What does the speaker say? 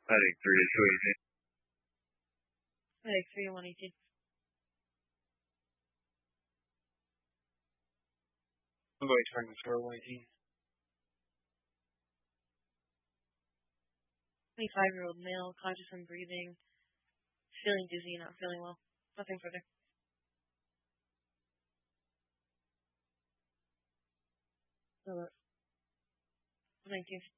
I think 3 is too easy. I think 3 and 118. I'm going to turn the score 118. 25-year-old male, conscious and breathing, feeling dizzy, not feeling well. Nothing further. 19.